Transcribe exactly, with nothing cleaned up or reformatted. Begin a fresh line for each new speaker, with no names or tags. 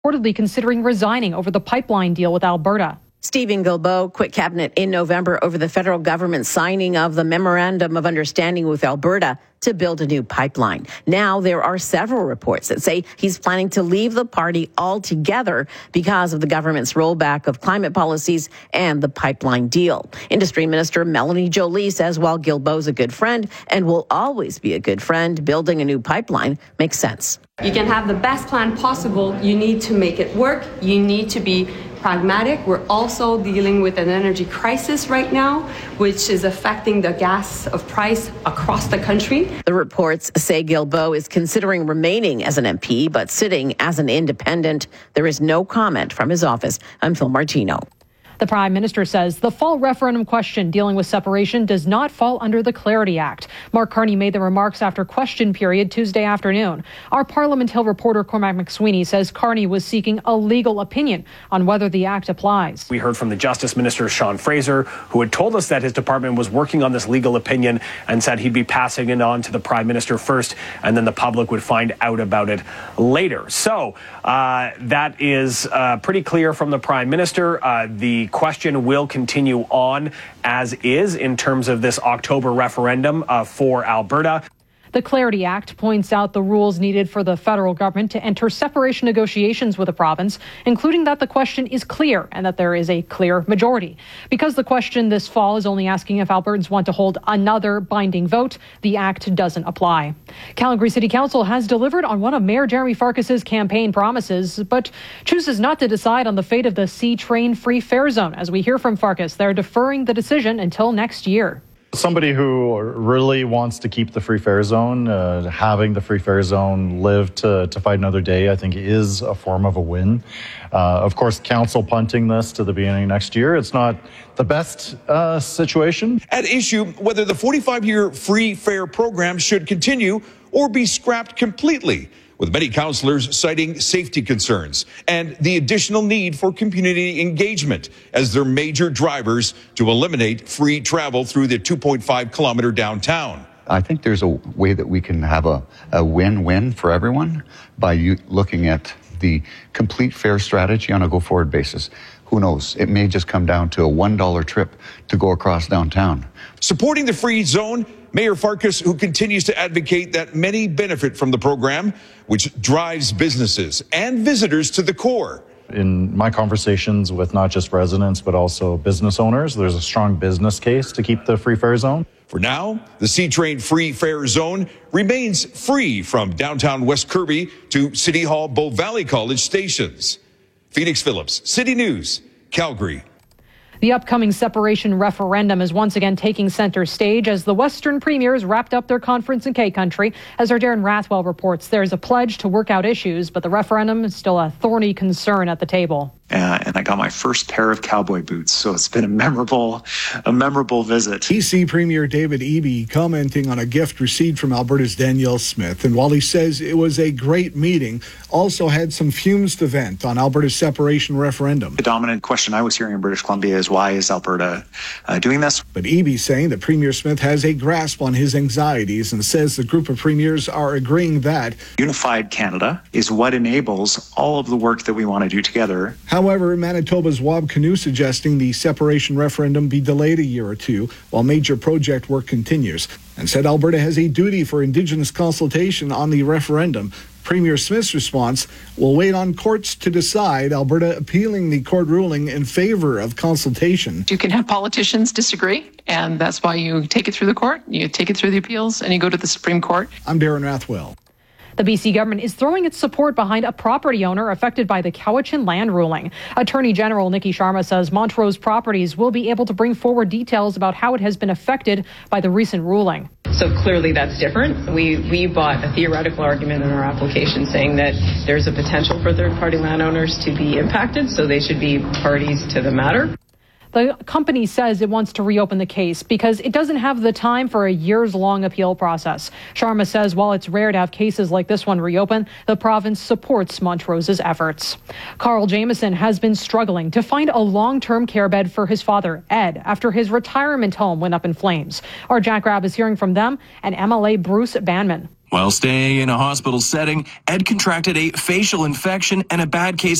reportedly considering resigning over the pipeline deal with Alberta.
Stephen Guilbeault quit cabinet in November over the federal government signing of the Memorandum of Understanding with Alberta to build a new pipeline. Now there are several reports that say he's planning to leave the party altogether because of the government's rollback of climate policies and the pipeline deal. Industry Minister Melanie Joly says while Guilbeault's a good friend and will always be a good friend, building a new pipeline makes sense.
You can have the best plan possible. You need to make it work. You need to be pragmatic. We're also dealing with an energy crisis right now, which is affecting the gas of price across the country.
The reports say Guilbeault is considering remaining as an M P, but sitting as an independent. There is no comment from his office. I'm Phil Martino.
The Prime Minister says the fall referendum question dealing with separation does not fall under the Clarity Act. Mark Carney made the remarks after question period Tuesday afternoon. Our Parliament Hill reporter Cormac McSweeney says Carney was seeking a legal opinion on whether the act applies.
We heard from the Justice Minister, Sean Fraser, who had told us that his department was working on this legal opinion and said he'd be passing it on to the Prime Minister first, and then the public would find out about it later. So uh, that is uh, pretty clear from the Prime Minister. Uh, the question will continue on as is in terms of this October referendum uh, for Alberta.
The Clarity Act points out the rules needed for the federal government to enter separation negotiations with a province, including that the question is clear and that there is a clear majority. Because the question this fall is only asking if Albertans want to hold another binding vote, the act doesn't apply. Calgary City Council has delivered on one of Mayor Jeremy Farkas's campaign promises, but chooses not to decide on the fate of the C-Train free fare zone. As we hear from Farkas, they're deferring the decision until next year.
Somebody who really wants to keep the free fare zone, uh, having the free fare zone live to, to fight another day, I think is a form of a win. Uh, of course, council punting this to the beginning of next year, it's not the best uh, situation.
At issue, whether the forty-five-year free fare program should continue or be scrapped completely, with many councillors citing safety concerns and the additional need for community engagement as their major drivers to eliminate free travel through the two point five kilometre downtown.
I think there's a way that we can have a, a win-win for everyone by you looking at the complete fare strategy on a go-forward basis. Who knows? It may just come down to a one dollar trip to go across downtown.
Supporting the free zone, Mayor Farkas, who continues to advocate that many benefit from the program, which drives businesses and visitors to the core.
In my conversations with not just residents, but also business owners, there's a strong business case to keep the free fare zone.
For now, the C-Train free fare zone remains free from downtown West Kirby to City Hall Bow Valley College stations. Phoenix Phillips, City News, Calgary.
The upcoming separation referendum is once again taking center stage as the Western premiers wrapped up their conference in K-Country. As our Darren Rathwell reports, there's a pledge to work out issues, but the referendum is still a thorny concern at the table.
Uh, and I got my first pair of cowboy boots, so it's been a memorable, a memorable visit.
B C Premier David Eby commenting on a gift received from Alberta's Danielle Smith, and while he says it was a great meeting, also had some fumes to vent on Alberta's separation referendum.
The dominant question I was hearing in British Columbia is why is Alberta uh, doing this?
But Eby saying that Premier Smith has a grasp on his anxieties and says the group of premiers are agreeing that
unified Canada is what enables all of the work that we want to do together.
However, Manitoba's Wab Kinew suggesting the separation referendum be delayed a year or two while major project work continues, and said Alberta has a duty for Indigenous consultation on the referendum. Premier Smith's response, will wait on courts to decide, Alberta appealing the court ruling in favor of consultation.
You can have politicians disagree, and that's why you take it through the court, you take it through the appeals, and you go to the Supreme Court.
I'm Darren Rathwell.
The B C government is throwing its support behind a property owner affected by the Cowichan land ruling. Attorney General Nikki Sharma says Montrose Properties will be able to bring forward details about how it has been affected by the recent ruling.
So clearly that's different. We we bought a theoretical argument in our application saying that there's a potential for third-party landowners to be impacted, so they should be parties to the matter.
The company says it wants to reopen the case because it doesn't have the time for a years-long appeal process. Sharma says while it's rare to have cases like this one reopen, the province supports Montrose's efforts. Carl Jameson has been struggling to find a long-term care bed for his father, Ed, after his retirement home went up in flames. Our Jack Rabb is hearing from them and M L A Bruce Banman.
While staying in a hospital setting, Ed contracted a facial infection and a bad case